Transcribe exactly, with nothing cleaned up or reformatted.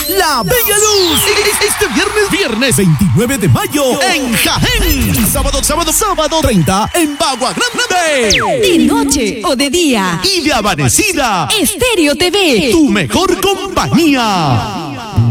La Bella Luz. Este viernes, viernes veintinueve de mayo en Jaén. Sábado, sábado, sábado treinta en Bagua Grande. De noche o de día. Y de amanecida. Estéreo T V. Tu mejor compañía.